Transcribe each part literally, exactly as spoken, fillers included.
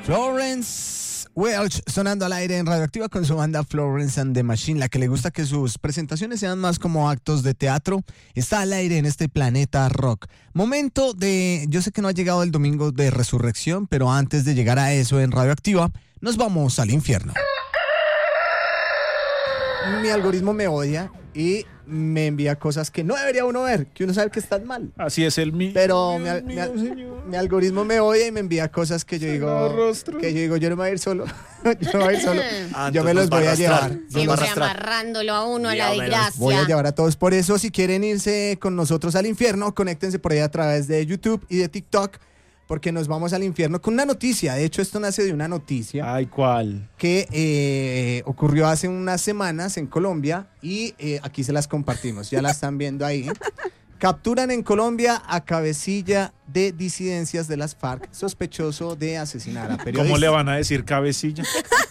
Florence Welch sonando al aire en Radioactiva con su banda Florence and the Machine, la que le gusta que sus presentaciones sean más como actos de teatro. Está al aire en este planeta rock. Momento de, yo sé que no ha llegado el domingo de resurrección, pero antes de llegar a eso en Radioactiva, nos vamos al infierno. Mi algoritmo me odia y me envía cosas que no debería uno ver, que uno sabe que están mal. Así es el mío. Pero mi, mi, mi algoritmo me odia y me envía cosas que yo digo, que yo digo, yo no me voy a ir solo. yo no me voy a ir solo. Ah, yo me los voy a llevar. Siempre amarrándolo a uno a la desgracia. Voy a llevar a todos. Por eso, si quieren irse con nosotros al infierno, conéctense por ahí a través de YouTube y de TikTok, porque nos vamos al infierno con una noticia. De hecho, esto nace de una noticia. Ay, ¿cuál? Que eh, ocurrió hace unas semanas en Colombia y eh, aquí se las compartimos. Ya la están viendo ahí. Capturan en Colombia a cabecilla de disidencias de las FARC, sospechoso de asesinar a periodistas. ¿Cómo le van a decir cabecilla?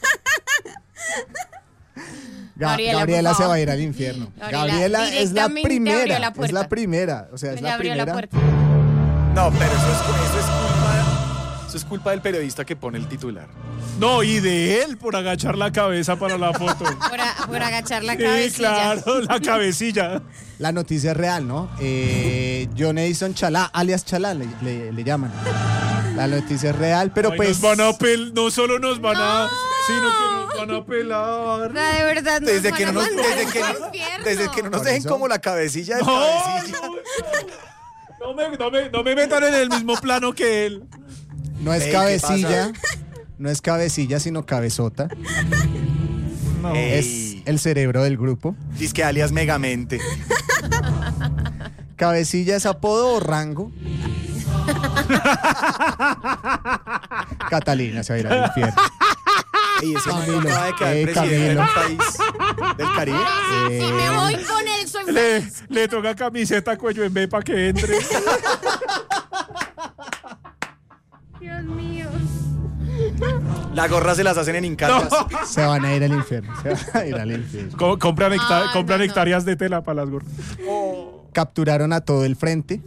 Gabriela, Gabriela se va a ir al infierno. Gabriela, Gabriela es la primera. La es la primera. O sea, es la primera. La no, pero eso es, eso es culpa, eso es culpa del periodista que pone el titular. No, y de él por agachar la cabeza para la foto. Por, a, por agachar la cabecilla. Sí, claro, la cabecilla. La noticia es real, ¿no? Eh, John Edison Chalá, alias Chalá, le, le, le llaman. La noticia es real, pero Ay, pues... Nos van a pel no solo nos van a... sino que nos van a pelar. No, de verdad, desde nos que van no a nos, mandar desde que, al no, infierno. desde que no nos ¿Por dejen eso? como la cabecilla del No, cabecilla. no, no, me, no, me, no me metan en el mismo plano que él. No es Ey, cabecilla, no es cabecilla, sino cabezota. No. Es el cerebro del grupo. Dice que alias Megamente. Cabecilla es apodo o rango. Catalina se va a ir al infierno. Y ese man Camilo, acaba de quedar eh, presidente de Camilo. un país del Caribe. Eh, Si me voy con él, soy Le, feliz. le toca camiseta cuello en B para que entre. Dios mío. Las gorras se las hacen en Incatras. No. Se van a ir al infierno. Se van a ir al infierno. Co- compran hecta- Ah, compran no, no. hectáreas de tela para las gorras. Capturaron a todo el frente.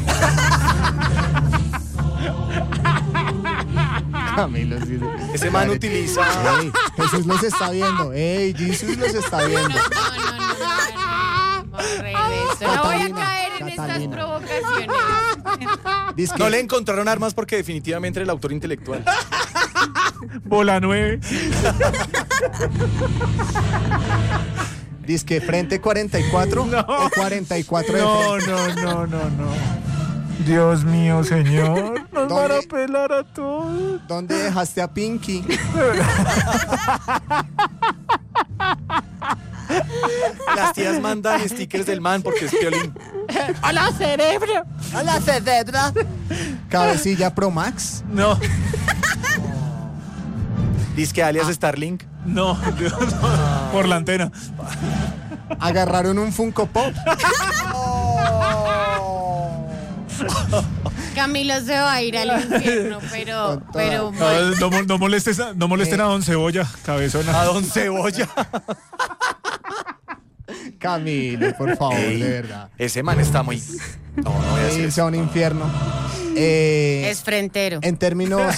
Camilo, sí, sí. Ese man utiliza. Ey, Jesús los está viendo. Ey, Jesús los está viendo. No, no, no, no, no. Regreso. No voy a Catalina, caer en estas Catalina. provocaciones. Dice que No le encontraron armas porque definitivamente era el autor intelectual. Bola nueve. dice que frente cuarenta y cuatro No. o cuarenta y cuatro de No, frente. no, no, no, no. Dios mío, señor. Nos van a ¿Dónde? pelar a todos. ¿Dónde dejaste a Pinky? Las tías mandan stickers del man porque es violín. ¡Hola, cerebro! Hola, Cededra. Cabecilla Pro Max. No, Dice que alias Starlink. no, Dios, no. Por la antena. Agarraron un Funko Pop. Camilo se va a ir al infierno, pero, Con toda- pero No, mal. no, no molestes a- no molesten a Don Cebolla, cabezona. A Don Cebolla. Camilo, por favor, Ey, de verdad. Ese man está muy. No, no voy a decir Irse eso. a un infierno. Eh, Es frentero. en términos.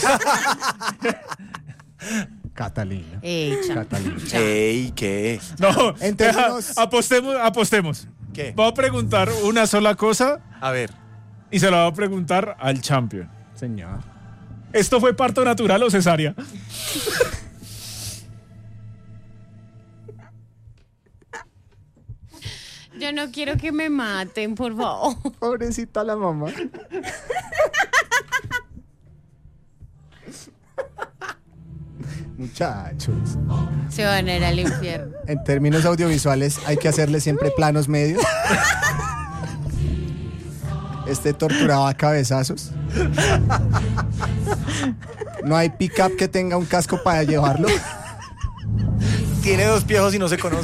Catalina. Ey, chao. Catalina. Ey, ¿qué? No, En términos- apostemos, apostemos. ¿Qué? Voy a preguntar una sola cosa A ver. y se la voy a preguntar al champion. Señor. ¿Esto fue parto natural o cesárea? Yo no quiero que me maten, por favor. Pobrecita la mamá. Muchachos. Se van a ir al infierno. En términos audiovisuales hay que hacerle siempre planos medios. Este torturaba a cabezazos. No hay pick-up que tenga un casco para llevarlo. Tiene dos piejos y no se conoce.